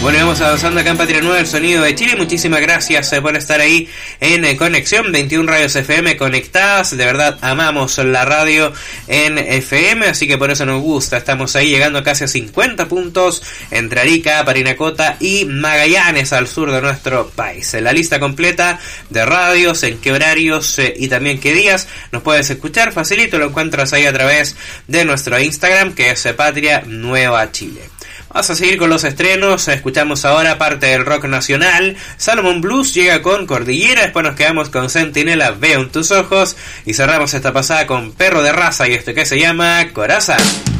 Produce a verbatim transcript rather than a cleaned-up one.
Volvemos avanzando acá en Patria Nueva, el sonido de Chile. Muchísimas gracias eh, por estar ahí en eh, Conexión, veintiuna radios F M conectadas. De verdad amamos la radio en F M, así que por eso nos gusta. Estamos ahí llegando casi a cincuenta puntos entre Arica, Parinacota y Magallanes, al sur de nuestro país. La lista completa de radios, en qué horarios eh, y también qué días nos puedes escuchar, facilito, lo encuentras ahí a través de nuestro Instagram, que es eh, Patria Nueva Chile. Vamos a seguir con los estrenos. Escuchamos ahora parte del rock nacional. Salomon Blues llega con Cordillera. Después nos quedamos con Centinela, Veo en tus ojos. Y cerramos esta pasada con Perro de Raza y este que se llama Corazón.